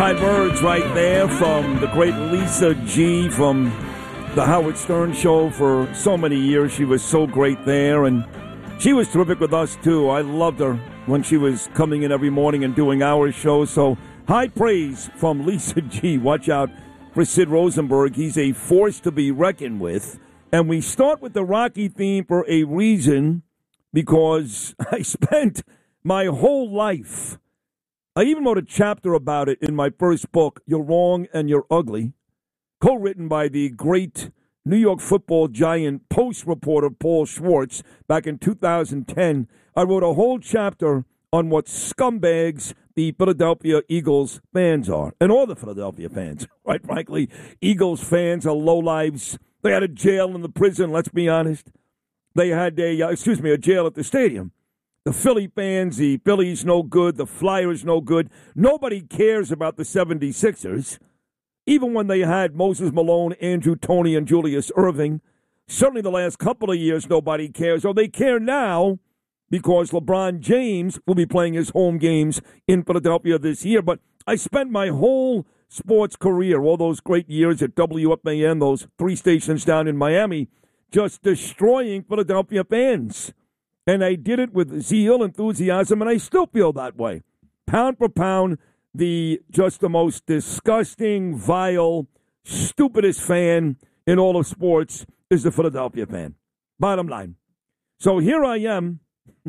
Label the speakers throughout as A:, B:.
A: Five words right there from the great Lisa G from the Howard Stern Show for so many years. She was so great there, and she was terrific with us, too. I loved her when she was coming in every morning and doing our show. So high praise from Lisa G. Watch out for Sid Rosenberg. He's a force to be reckoned with. And we start with the Rocky theme for a reason, because I spent my whole life, I even wrote a chapter about it in my first book, You're Wrong and You're Ugly, co-written by the great New York football giant Post reporter Paul Schwartz back in 2010. I wrote a whole chapter on what scumbags the Philadelphia Eagles fans are, and all the Philadelphia fans, right? Frankly, Eagles fans are lowlives. They had a jail in the prison, let's be honest. They had a jail at the stadium. The Philly fans, the Phillies no good, the Flyers no good. Nobody cares about the 76ers, even when they had Moses Malone, Andrew Toney, and Julius Erving. Certainly the last couple of years, nobody cares. Or they care now because LeBron James will be playing his home games in Philadelphia this year. But I spent my whole sports career, all those great years at WFAN, those three stations down in Miami, just destroying Philadelphia fans. And I did it with zeal, enthusiasm, and I still feel that way. Pound for pound, the most disgusting, vile, stupidest fan in all of sports is the Philadelphia fan. Bottom line. So here I am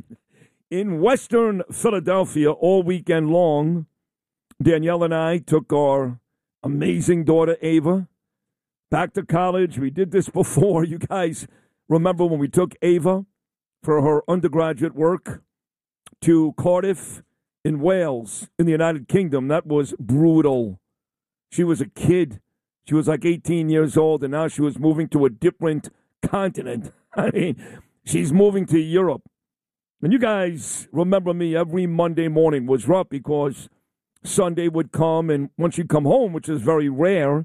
A: in Western Philadelphia all weekend long. Danielle and I took our amazing daughter, Ava, back to college. We did this before. You guys remember when we took Ava for her undergraduate work to Cardiff in Wales in the United Kingdom. That was brutal. She was a kid. She was like 18 years old, and now she was moving to a different continent. I mean, she's moving to Europe. And you guys remember me, every Monday morning was rough because Sunday would come, and once she'd come home, which is very rare,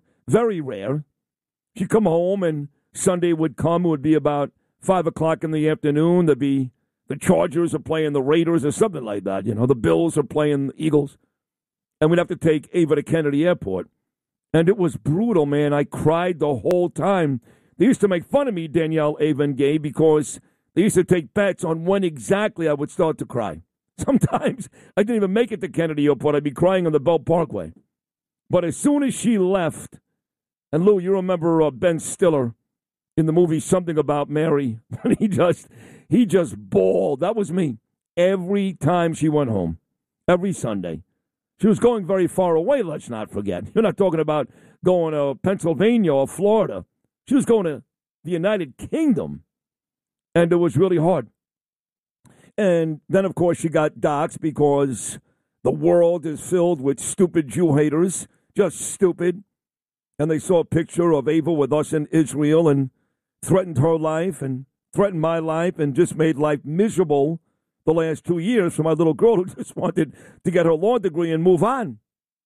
A: she'd come home, and Sunday would come. It would be about 5 o'clock in the afternoon. There'd be the Chargers are playing the Raiders or something like that. You know, the Bills are playing the Eagles. And we'd have to take Ava to Kennedy Airport. And it was brutal, man. I cried the whole time. They used to make fun of me, Danielle, Ava, and Gabe, because they used to take bets on when exactly I would start to cry. Sometimes I didn't even make it to Kennedy Airport. I'd be crying on the Bell Parkway. But as soon as she left, and Lou, you remember Ben Stiller in the movie Something About Mary, when he just bawled. That was me. Every time she went home, every Sunday. She was going very far away, let's not forget. You're not talking about going to Pennsylvania or Florida. She was going to the United Kingdom, and it was really hard. And then, of course, she got doxxed because the world is filled with stupid Jew haters, just stupid. And they saw a picture of Ava with us in Israel and threatened her life and threatened my life and just made life miserable the last 2 years for my little girl who just wanted to get her law degree and move on.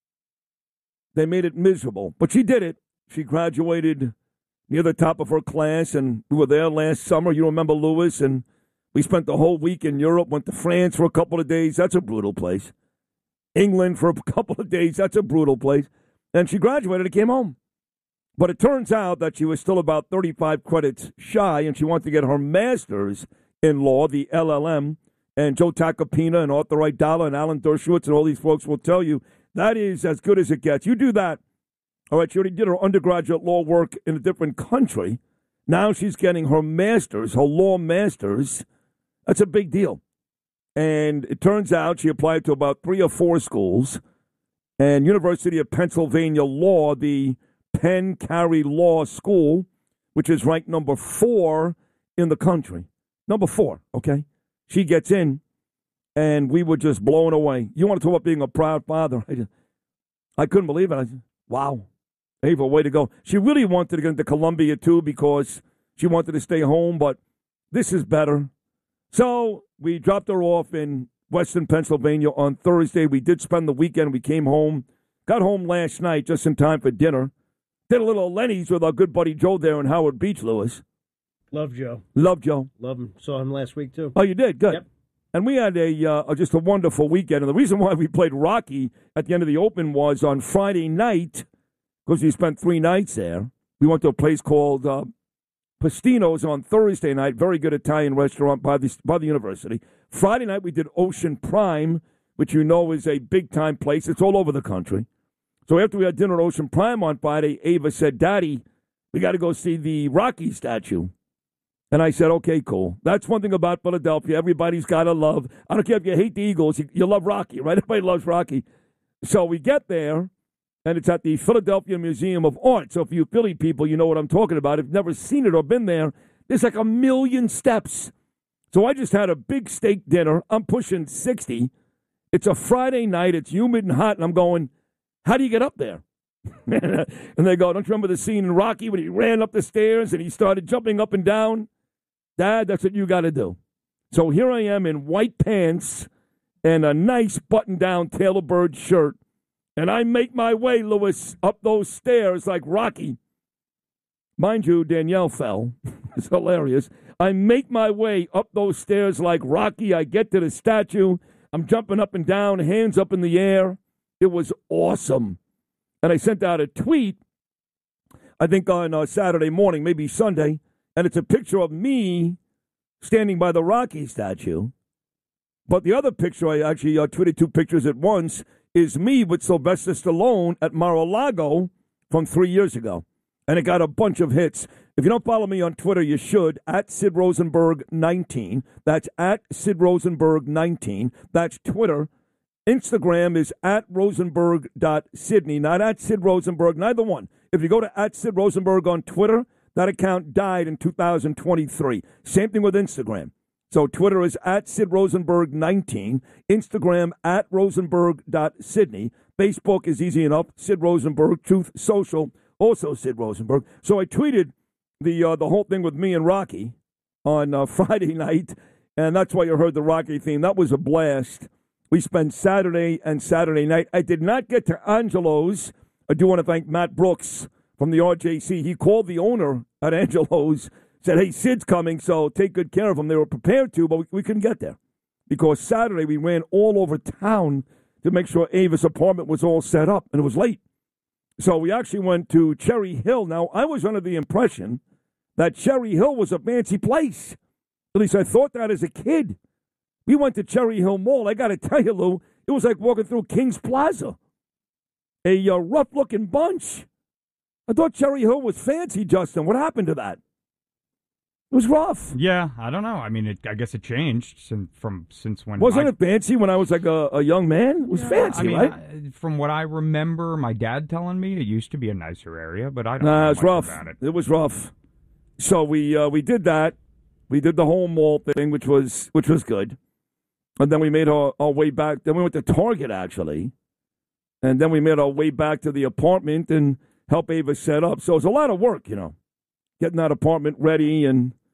A: They made it miserable. But she did it. She graduated near the top of her class, and we were there last summer. You remember Lewis, and we spent the whole week in Europe, went to France for a couple of days. That's a brutal place. England for a couple of days. That's a brutal place. And she graduated and came home. But it turns out that she was still about 35 credits shy, and she wanted to get her master's in law, the LLM. And Joe Tacopina and Arthur Aidala and Alan Dershowitz and all these folks will tell you that is as good as it gets. You do that. All right, she already did her undergraduate law work in a different country. Now she's getting her master's, her law master's. That's a big deal. And it turns out she applied to about 3 or 4 schools. And University of Pennsylvania Law, the Penn Carey Law School, which is ranked number 4 in the country. Number 4, okay? She gets in, and we were just blown away. You want to talk about being a proud father? I couldn't believe it. I said, wow, Ava, way to go. She really wanted to get into Columbia, too, because she wanted to stay home, but this is better. So we dropped her off in Western Pennsylvania on Thursday. We did spend the weekend. We came home, got home last night just in time for dinner. Did a little Lenny's with our good buddy Joe there in Howard Beach, Lewis.
B: Love Joe.
A: Love Joe.
B: Love him. Saw him last week, too.
A: Oh, you did? Good.
B: Yep.
A: And we had just a wonderful weekend. And the reason why we played Rocky at the end of the Open was on Friday night, because we spent 3 nights there. We went to a place called Pastino's on Thursday night, very good Italian restaurant by the university. Friday night we did Ocean Prime, which you know is a big-time place. It's all over the country. So after we had dinner at Ocean Prime on Friday, Ava said, Daddy, we got to go see the Rocky statue. And I said, okay, cool. That's one thing about Philadelphia. Everybody's got to love. I don't care if you hate the Eagles. You love Rocky, right? Everybody loves Rocky. So we get there, and it's at the Philadelphia Museum of Art. So if you Philly people, you know what I'm talking about. If you've never seen it or been there, there's like 1 million steps. So I just had a big steak dinner. I'm pushing 60. It's a Friday night. It's humid and hot. And I'm going, how do you get up there? And they go, don't you remember the scene in Rocky when he ran up the stairs and he started jumping up and down? Dad, that's what you got to do. So here I am in white pants and a nice button-down Taylor Bird shirt. And I make my way, Lewis, up those stairs like Rocky. Mind you, Danielle fell. It's hilarious. I make my way up those stairs like Rocky. I get to the statue. I'm jumping up and down, hands up in the air. It was awesome. And I sent out a tweet, I think on Saturday morning, maybe Sunday, and it's a picture of me standing by the Rocky statue. But the other picture, I actually tweeted 2 pictures at once, is me with Sylvester Stallone at Mar-a-Lago from 3 years ago. And it got a bunch of hits. If you don't follow me on Twitter, you should, at Sid Rosenberg 19. That's at Sid Rosenberg 19. That's Twitter. Instagram is at Rosenberg.Sydney, not at Sid Rosenberg, neither one. If you go to at Sid Rosenberg on Twitter, that account died in 2023. Same thing with Instagram. So Twitter is at Sid Rosenberg 19. Instagram at Rosenberg.Sydney. Facebook is easy enough. Sid Rosenberg. Truth Social, also Sid Rosenberg. So I tweeted the whole thing with me and Rocky on Friday night, and that's why you heard the Rocky theme. That was a blast. We spent Saturday and Saturday night. I did not get to Angelo's. I do want to thank Matt Brooks from the RJC. He called the owner at Angelo's, said, hey, Sid's coming, so take good care of him. They were prepared to, but we couldn't get there because Saturday we ran all over town to make sure Ava's apartment was all set up, and it was late. So we actually went to Cherry Hill. Now, I was under the impression that Cherry Hill was a fancy place. At least I thought that as a kid. We went to Cherry Hill Mall. I got to tell you, Lou, it was like walking through King's Plaza. A rough-looking bunch. I thought Cherry Hill was fancy, Justin. What happened to that? It was rough.
B: Yeah, I don't know. I mean, I guess it changed since when.
A: Wasn't it fancy when I was like a young man? It was fancy, right?
B: From what I remember, my dad telling me, it used to be a nicer area, but I don't know much
A: rough.
B: About it.
A: It was rough. So we did that. We did the whole mall thing, which was good. And then we made our way back. Then we went to Target, actually. And then we made our way back to the apartment and helped Ava set up. So it was a lot of work, getting that apartment ready.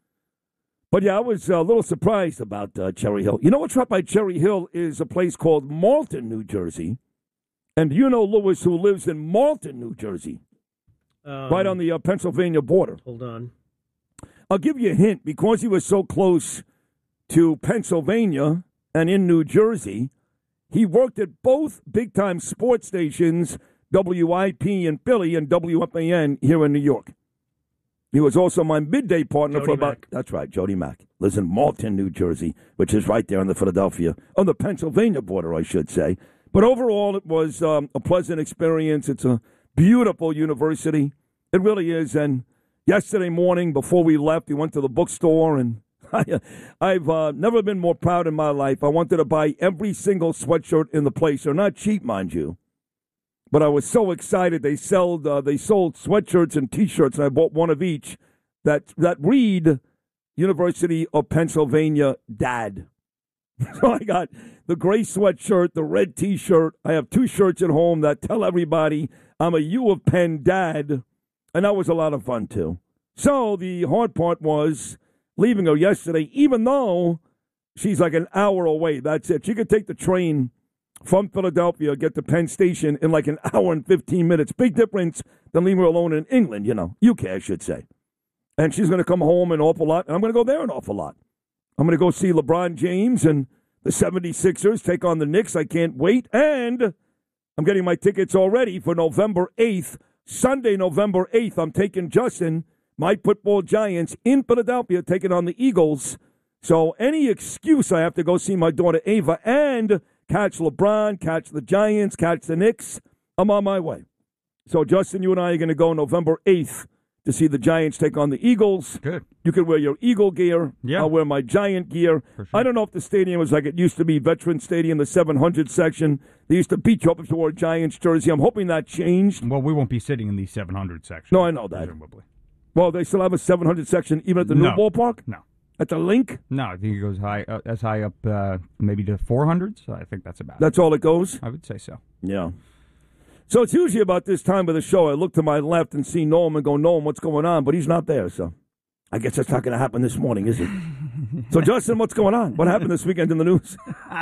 A: But, yeah, I was a little surprised about Cherry Hill. You know what's right by Cherry Hill is a place called Malton, New Jersey. And you know Lewis, who lives in Malton, New Jersey, right on the Pennsylvania border.
C: Hold on.
A: I'll give you a hint. Because he was so close to Pennsylvania and in New Jersey, he worked at both big-time sports stations, WIP in Philly and WFAN here in New York. He was also my midday partner
C: Jody
A: for about...
C: Mack.
A: That's right, Jody Mack. Lives in Malton, New Jersey, which is right there on the Pennsylvania border, I should say. But overall, it was a pleasant experience. It's a beautiful university. It really is. And yesterday morning, before we left, we went to the bookstore, and I've never been more proud in my life. I wanted to buy every single sweatshirt in the place. They're not cheap, mind you. But I was so excited. They sold sweatshirts and T-shirts, and I bought one of each that read University of Pennsylvania Dad. So I got the gray sweatshirt, the red T-shirt. I have 2 shirts at home that tell everybody I'm a U of Penn Dad, and that was a lot of fun, too. So the hard part was leaving her yesterday, even though she's like an hour away. That's it. She could take the train from Philadelphia, get to Penn Station in like an hour and 15 minutes. Big difference than leaving her alone in England, UK, I should say. And she's going to come home an awful lot, and I'm going to go there an awful lot. I'm going to go see LeBron James, and The 76ers take on the Knicks. I can't wait. And I'm getting my tickets already for November 8th. Sunday, November 8th, I'm taking Justin, my football Giants, in Philadelphia, taking on the Eagles. So any excuse I have to go see my daughter Ava and catch LeBron, catch the Giants, catch the Knicks, I'm on my way. So, Justin, you and I are going to go November 8th to see the Giants take on the Eagles.
B: Good.
A: You can wear your Eagle gear.
B: Yeah.
A: I'll wear my Giant gear.
B: For sure.
A: I don't know if the stadium is like it used to be, Veterans Stadium, the 700 section. They used to beat you up if you wore a Giants jersey. I'm hoping that changed.
B: Well, we won't be sitting in the 700 section.
A: No, I know that.
B: Presumably.
A: Well, they still have a 700 section even at the new ballpark?
B: No.
A: At the Link?
B: No, I think it goes as high up maybe to 400. So I think that's about it.
A: That's all it goes?
B: I would say so.
A: Yeah. So it's usually about this time of the show. I look to my left and see Noam and go, Noam, what's going on? But he's not there, so I guess that's not going to happen this morning, is it? So, Justin, what's going on? What happened this weekend in the news?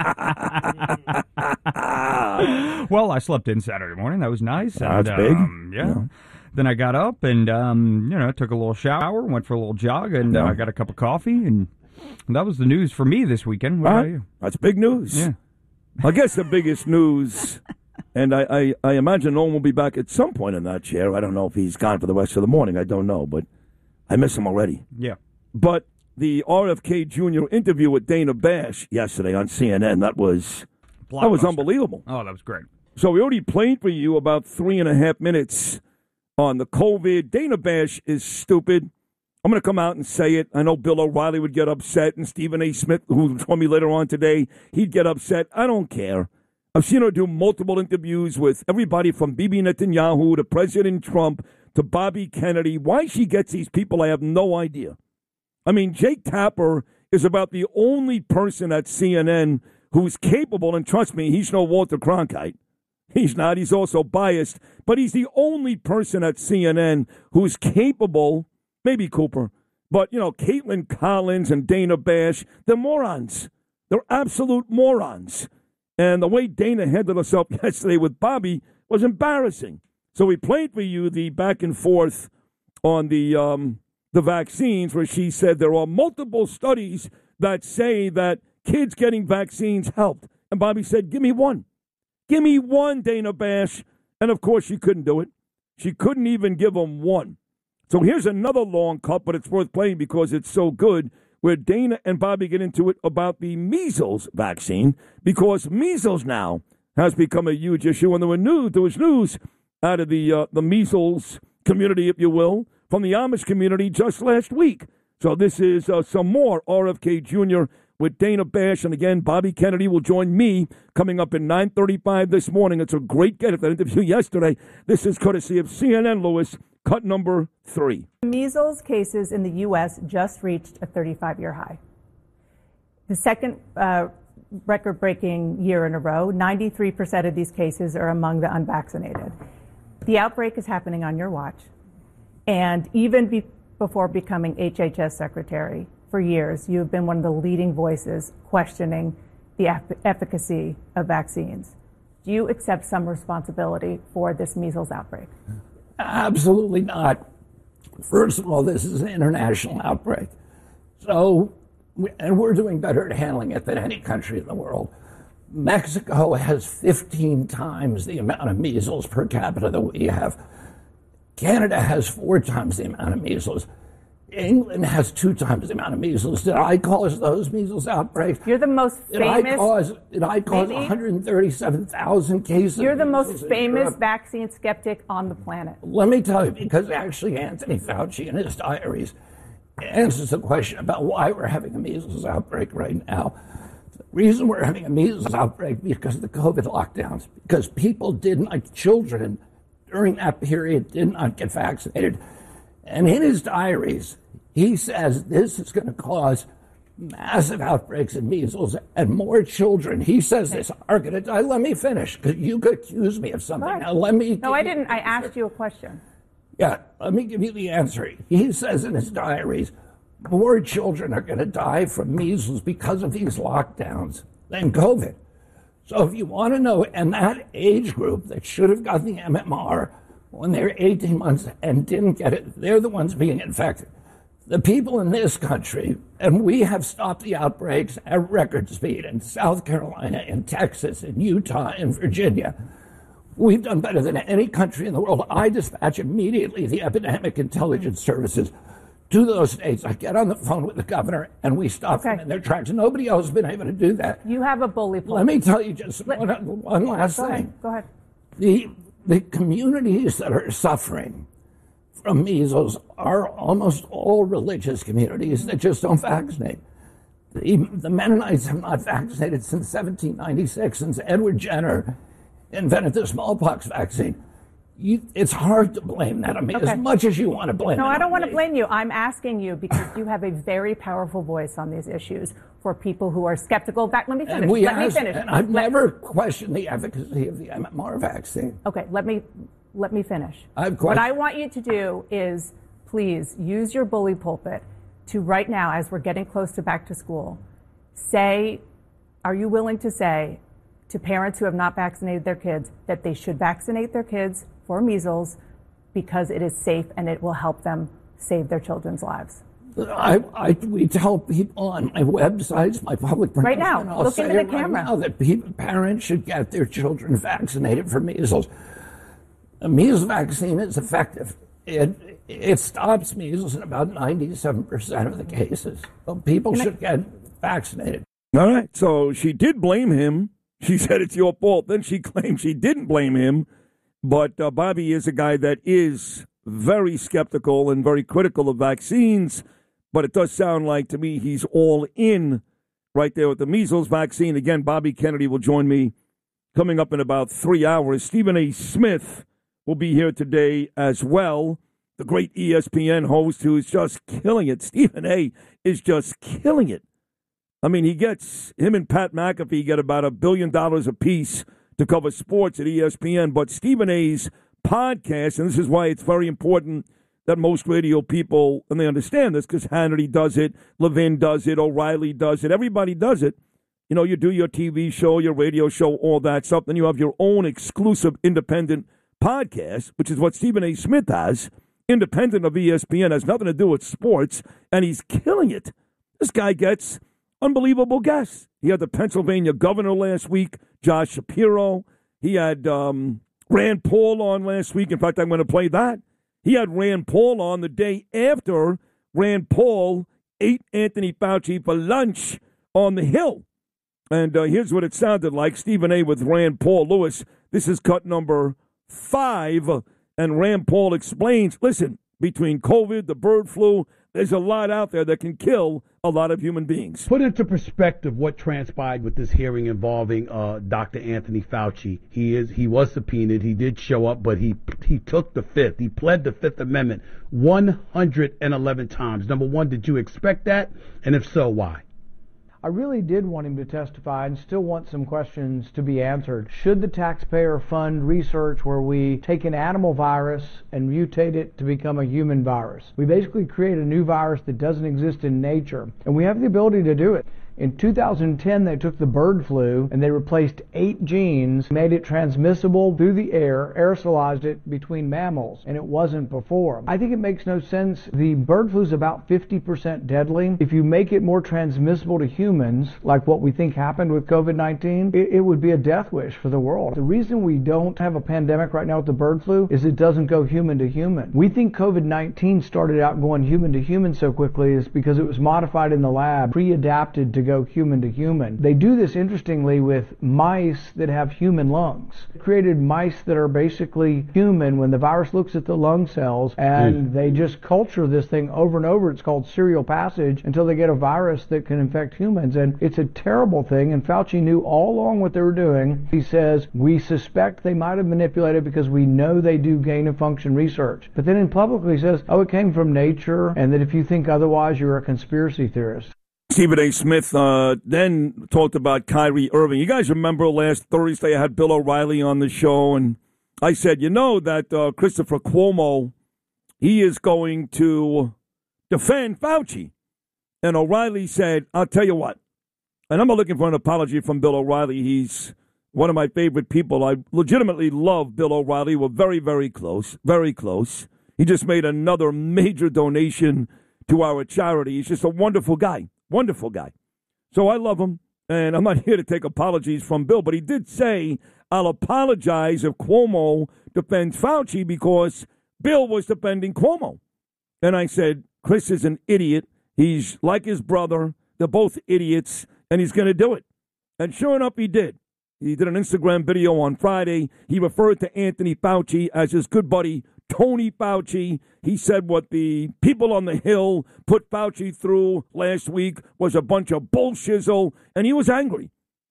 B: Well, I slept in Saturday morning. That was nice.
A: That's big.
B: Yeah. Then I got up and, took a little shower, went for a little jog, and I got a cup of coffee, and that was the news for me this weekend. What about you?
A: That's big news.
B: Yeah.
A: I guess the biggest news, and I imagine Noam will be back at some point in that chair. I don't know if he's gone for the rest of the morning. I don't know, but I miss him already.
B: Yeah.
A: But the RFK Jr. interview with Dana Bash yesterday on CNN, that was unbelievable.
B: Oh, that was great.
A: So we already played for you about 3.5 minutes on the COVID. Dana Bash is stupid. I'm going to come out and say it. I know Bill O'Reilly would get upset, and Stephen A. Smith, who told me later on today, he'd get upset. I don't care. I've seen her do multiple interviews with everybody from Bibi Netanyahu to President Trump to Bobby Kennedy. Why she gets these people, I have no idea. I mean, Jake Tapper is about the only person at CNN who's capable, and trust me, he's no Walter Cronkite. He's not. He's also biased. But he's the only person at CNN who's capable, maybe Cooper, but, Caitlin Collins and Dana Bash, they're morons. They're absolute morons. And the way Dana handled herself yesterday with Bobby was embarrassing. So we played for you the back and forth on the vaccines, where she said there are multiple studies that say that kids getting vaccines helped. And Bobby said, give me one. Give me one, Dana Bash. And, of course, she couldn't do it. She couldn't even give him one. So here's another long cut, but it's worth playing because it's so good, where Dana and Bobby get into it about the measles vaccine, because measles now has become a huge issue. And there was news out of the measles community, if you will, from the Amish community just last week. So this is some more RFK Jr. with Dana Bash. And again, Bobby Kennedy will join me coming up at 9:35 this morning. It's a great get at that interview yesterday. This is courtesy of CNN, Lewis, cut number 3.
C: Measles cases in the U.S. just reached a 35-year high. The second record-breaking year in a row, 93% of these cases are among the unvaccinated. The outbreak is happening on your watch. And even before becoming HHS secretary, for years, you have been one of the leading voices questioning the efficacy of vaccines. Do you accept some responsibility for this measles outbreak?
D: Absolutely not. First of all, this is an international outbreak. So, and we're doing better at handling it than any country in the world. Mexico has 15 times the amount of measles per capita that we have. Canada has 4 times the amount of measles. England has 2 times the amount of measles. Did I cause those measles outbreaks?
C: You're the most famous.
D: Did I cause 137,000 cases?
C: You're the most famous vaccine skeptic on the planet.
D: Let me tell you, because actually Anthony Fauci in his diaries answers the question about why we're having a measles outbreak right now. The reason we're having a measles outbreak is because of the COVID lockdowns, because people children during that period did not get vaccinated. And in his diaries, he says this is going to cause massive outbreaks of measles, and more children, he says this, are going to die. Let me finish, because you could accuse me of something.
C: Right.
D: Now, let me...
C: No, I didn't. I asked you a question.
D: Yeah, let me give you the answer. He says in his diaries, more children are going to die from measles because of these lockdowns than COVID. So if you want to know, and that age group that should have gotten the MMR when they were 18 months and didn't get it, they're the ones being infected. The people in this country, and we have stopped the outbreaks at record speed in South Carolina, in Texas, in Utah, in Virginia. We've done better than any country in the world. I dispatch immediately the epidemic intelligence services to those states. I get on the phone with the governor, and we stop them in their tracks. Nobody else has been able to do that.
C: You have a bully pulpit.
D: Let me tell you just one last thing.
C: Go ahead.
D: The communities that are suffering from measles are almost all religious communities that just don't vaccinate. The Mennonites have not vaccinated since 1796, since Edward Jenner invented the smallpox vaccine. It's hard to blame that on me as much as you want to blame it.
C: No, I don't want to blame you. I'm asking you because you have a very powerful voice on these issues for people who are skeptical. Let me finish. Let me finish.
D: And I've never questioned the efficacy of the MMR vaccine.
C: Okay, let me finish.
D: What
C: I want you to do is please use your bully pulpit to right now, as we're getting close to back to school, are you willing to say to parents who have not vaccinated their kids that they should vaccinate their kids for measles because it is safe and it will help them save their children's lives?
D: We tell people on my websites, my public
C: right now, look into the camera,
D: now that parents should get their children vaccinated for measles. A measles vaccine is effective. It stops measles in about 97% of the cases. So people should get vaccinated.
A: All right. So she did blame him. She said it's your fault. Then she claimed she didn't blame him. But Bobby is a guy that is very skeptical and very critical of vaccines. But it does sound like to me he's all in right there with the measles vaccine. Again, Bobby Kennedy will join me coming up in about 3 hours. Stephen A. Smith will be here today as well. The great ESPN host who is just killing it. Stephen A. is just killing it. I mean, him and Pat McAfee get about $1 billion apiece to cover sports at ESPN. But Stephen A.'s podcast, and this is why it's very important that most radio people, and they understand this because Hannity does it, Levin does it, O'Reilly does it, everybody does it. You know, you do your TV show, your radio show, all that stuff, then you have your own exclusive independent podcast, which is what Stephen A. Smith has, independent of ESPN, has nothing to do with sports, and he's killing it. This guy gets unbelievable guests. He had the Pennsylvania governor last week, Josh Shapiro. He had Rand Paul on last week. In fact, I'm going to play that. He had Rand Paul on the day after Rand Paul ate Anthony Fauci for lunch on the Hill. And here's what it sounded like. Stephen A. with Rand Paul. Lewis, this is cut number 5. And Rand Paul explains, listen, between COVID, the bird flu, there's a lot out there that can kill a lot of human beings.
E: Put into perspective what transpired with this hearing involving Dr. Anthony Fauci. He was subpoenaed. He did show up, but he took the Fifth. He pled the Fifth Amendment 111 times. Number one, did you expect that? And if so, why?
F: I really did want him to testify and still want some questions to be answered. Should the taxpayer fund research where we take an animal virus and mutate it to become a human virus? We basically create a new virus that doesn't exist in nature, and we have the ability to do it. In 2010, they took the bird flu and they replaced 8 genes, made it transmissible through the air, aerosolized it between mammals, and it wasn't before. I think it makes no sense. The bird flu is about 50% deadly. If you make it more transmissible to humans, like what we think happened with COVID-19, it would be a death wish for the world. The reason we don't have a pandemic right now with the bird flu is it doesn't go human to human. We think COVID-19 started out going human to human so quickly is because it was modified in the lab, pre-adapted to go human to human. They do this interestingly with mice that have human lungs. They created mice that are basically human when the virus looks at the lung cells, and they just culture this thing over and over. It's called serial passage until they get a virus that can infect humans, and it's a terrible thing, and Fauci knew all along what they were doing. He says, we suspect they might have manipulated because we know they do gain of function research. But then in public he says, oh, it came from nature, and that if you think otherwise, you're a conspiracy theorist.
A: Stephen A. Smith then talked about Kyrie Irving. You guys remember last Thursday I had Bill O'Reilly on the show, and I said, you know that Christopher Cuomo, he is going to defend Fauci. And O'Reilly said, I'll tell you what, and I'm not looking for an apology from Bill O'Reilly. He's one of my favorite people. I legitimately love Bill O'Reilly. We're very, very close, very close. He just made another major donation to our charity. He's just a wonderful guy. Wonderful guy. So I love him, and I'm not here to take apologies from Bill, but he did say, I'll apologize if Cuomo defends Fauci because Bill was defending Cuomo. And I said, Chris is an idiot. He's like his brother. They're both idiots, and he's going to do it. And sure enough, he did. He did an Instagram video on Friday. He referred to Anthony Fauci as his good buddy, Tony Fauci. He said what the people on the Hill put Fauci through last week was a bunch of bullshizzle, and he was angry.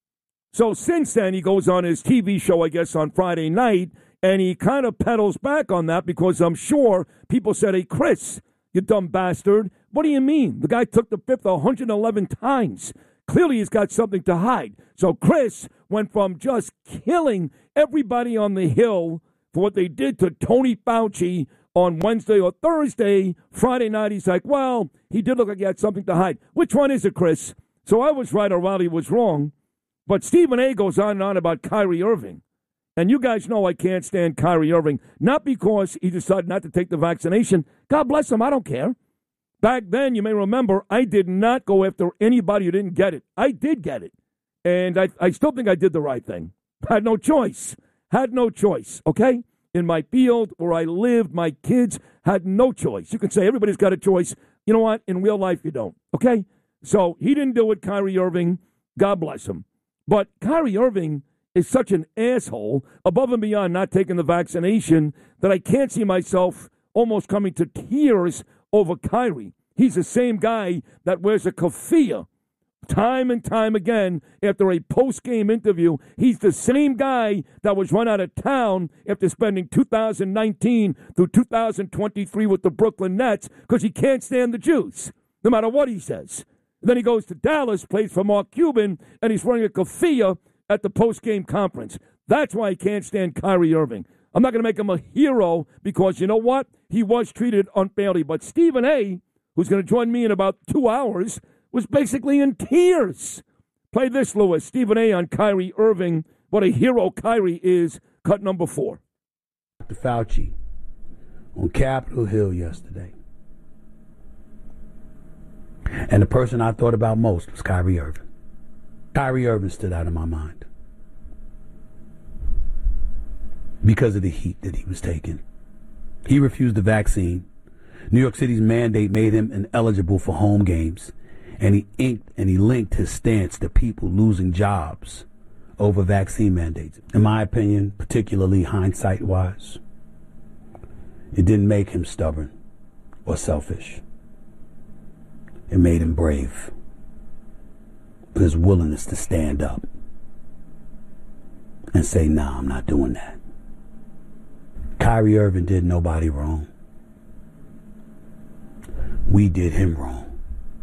A: So since then, he goes on his TV show, I guess, on Friday night, and he kind of pedals back on that because I'm sure people said, hey, Chris, you dumb bastard, what do you mean? The guy took the fifth 111 times. Clearly, he's got something to hide. So Chris went from just killing everybody on the Hill for what they did to Tony Fauci on Wednesday or Thursday. Friday night, he's like, well, he did look like he had something to hide. Which one is it, Chris? So I was right or Rowdy was wrong. But Stephen A. goes on and on about Kyrie Irving. And you guys know I can't stand Kyrie Irving, not because he decided not to take the vaccination. God bless him, I don't care. Back then, you may remember, I did not go after anybody who didn't get it. I did get it. And I still think I did the right thing. Had no choice. Had no choice, okay? In my field where I lived, my kids had no choice. You can say everybody's got a choice. You know what? In real life, you don't, okay? So he didn't do it, Kyrie Irving. God bless him. But Kyrie Irving is such an asshole, above and beyond not taking the vaccination, that I can't see myself almost coming to tears over Kyrie. He's the same guy that wears a keffiyeh time and time again after a post-game interview. He's the same guy that was run out of town after spending 2019 through 2023 with the Brooklyn Nets because he can't stand the Jews, no matter what he says. And then he goes to Dallas, plays for Mark Cuban, and he's wearing a keffiyeh at the post-game conference. That's why I can't stand Kyrie Irving. I'm not going to make him a hero because, you know what? He was treated unfairly. But Stephen A., who's going to join me in about 2 hours, was basically in tears. Play this, Lewis. Stephen A. on Kyrie Irving. What a hero Kyrie is. Cut number 4.
E: Dr. Fauci on Capitol Hill yesterday. And the person I thought about most was Kyrie Irving. Kyrie Irving stood out in my mind because of the heat that he was taking. He refused the vaccine. New York City's mandate made him ineligible for home games, and he linked his stance to people losing jobs over vaccine mandates. In my opinion, particularly hindsight-wise, it didn't make him stubborn or selfish. It made him brave. His willingness to stand up and say, nah, I'm not doing that. Kyrie Irving did nobody wrong. We did him wrong.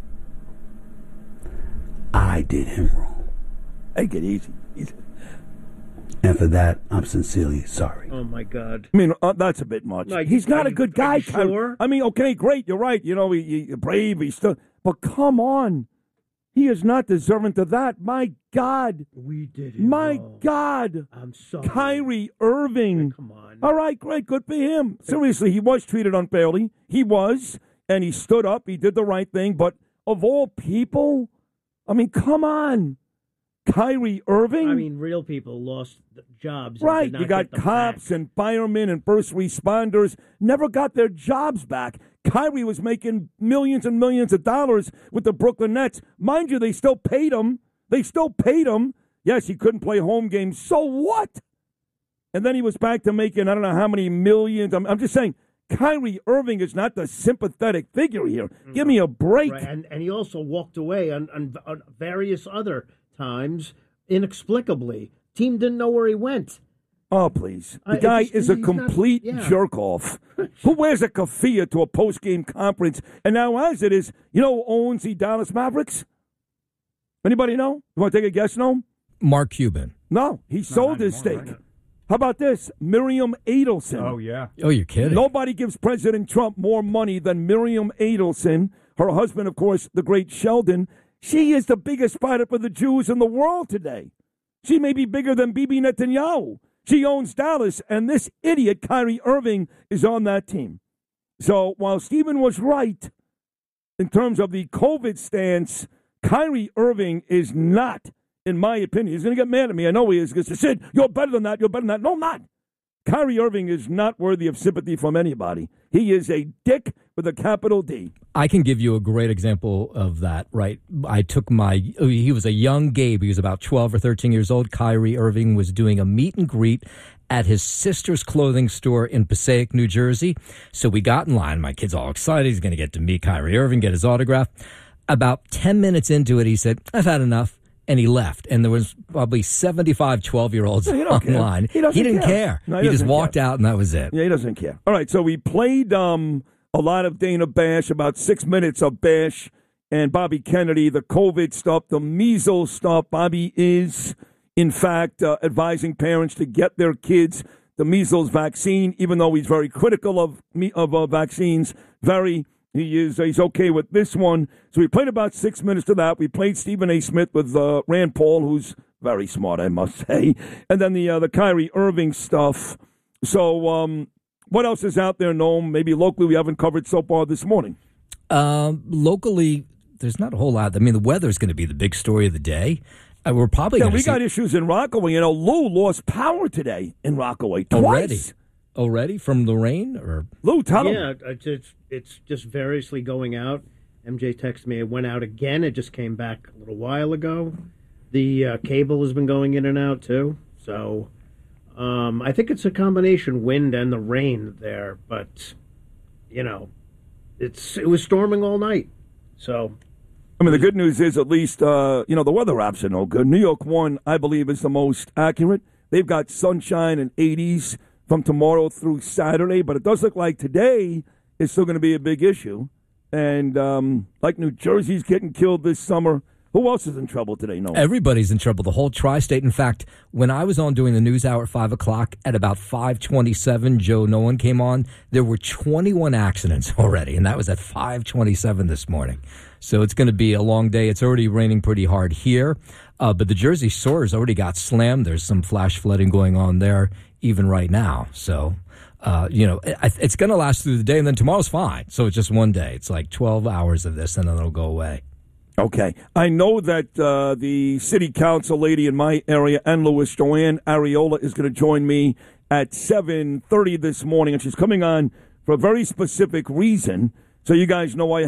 E: I did him wrong.
A: Take it easy.
E: And for that, I'm sincerely sorry.
G: Oh, my God.
A: I mean, that's a bit much.
G: Like,
A: he's not a good guy.
G: Sure?
A: I mean, okay, great. You're right. You know, he's brave. He's still. But come on. He is not deserving to that. My God.
G: We did him
A: My
G: wrong.
A: God.
G: I'm sorry.
A: Kyrie Irving.
G: Come on.
A: All right, great. Good for him. Seriously, he was treated unfairly. He was. And he stood up. He did the right thing. But of all people, I mean, come on. Kyrie Irving?
G: I mean, real people lost jobs.
A: Right.
G: And did not
A: You got
G: get them
A: cops
G: back.
A: and firemen and first responders never got their jobs back. Kyrie was making millions and millions of dollars with the Brooklyn Nets. Mind you, they still paid him. Yes, he couldn't play home games. So what? And then he was back to making, I don't know how many millions. I'm just saying, Kyrie Irving is not the sympathetic figure here. Give me a break.
G: Right. And he also walked away on various other times inexplicably. Team didn't know where he went.
A: Oh, please. The guy is a complete jerk-off. Who wears a keffiyeh to a post-game conference? And now as it is, you know who owns the Dallas Mavericks? Anybody know? You want to take a guess, no?
H: Mark Cuban.
A: No, he sold his stake. Right. How about this? Miriam Adelson.
B: Oh, yeah.
H: Oh, you're kidding.
A: Nobody gives President Trump more money than Miriam Adelson. Her husband, of course, the great Sheldon. She is the biggest fighter for the Jews in the world today. She may be bigger than Bibi Netanyahu. She owns Dallas, and this idiot, Kyrie Irving, is on that team. So while Stephen was right, in terms of the COVID stance, Kyrie Irving is not, in my opinion, he's going to get mad at me. I know he is. Because he said, you're better than that. You're better than that. No, I'm not. Kyrie Irving is not worthy of sympathy from anybody. He is a dick with a capital D.
H: I can give you a great example of that, right? He was a young Gabe. He was about 12 or 13 years old. Kyrie Irving was doing a meet and greet at his sister's clothing store in Passaic, New Jersey. So we got in line. My kid's all excited. He's going to get to meet Kyrie Irving, get his autograph. About 10 minutes into it, he said, I've had enough. And he left. And there was probably 75 12-year-olds online.
A: He didn't
H: care.
A: No,
H: he just walked out, and that was it.
A: Yeah, he doesn't care. All right, so we played a lot of Dana Bash, about 6 minutes of Bash and Bobby Kennedy, the COVID stuff, the measles stuff. Bobby is, in fact, advising parents to get their kids the measles vaccine, even though he's very critical of vaccines. He's okay with this one. So we played about 6 minutes to that. We played Stephen A. Smith with Rand Paul, who's very smart, I must say. And then the Kyrie Irving stuff. So what else is out there, Noam? Maybe locally we haven't covered so far this morning.
H: Locally, there's not a whole lot. I mean, the weather's going to be the big story of the day. We're probably
A: we got issues in Rockaway. You know, Lou lost power today in Rockaway twice.
H: Already from the rain? Or
A: Lou, tell him.
G: Yeah, it's just variously going out. MJ texted me. It went out again. It just came back a little while ago. The cable has been going in and out, too. So I think it's a combination wind and the rain there. But, you know, it was storming all night. So,
A: I mean, the good news is at least, the weather apps are no good. New York 1, I believe, is the most accurate. They've got sunshine and 80s from tomorrow through Saturday, but it does look like today is still going to be a big issue. And like New Jersey's getting killed this summer. Who else is in trouble today? No,
H: everybody's in trouble. The whole tri-state. In fact, when I was on doing the news hour at 5 o'clock, at about 5:27, Joe Nolan came on. There were 21 accidents already, and that was at 5:27 this morning. So it's going to be a long day. It's already raining pretty hard here, but the Jersey Shore has already got slammed. There's some flash flooding going on there even right now. So, it's going to last through the day, and then tomorrow's fine. So it's just one day. It's like 12 hours of this, and then it'll go away.
A: Okay. I know that the city council lady in my area, Ann Lewis, Joanne Ariola, is going to join me at 7:30 this morning, and she's coming on for a very specific reason. So you guys know I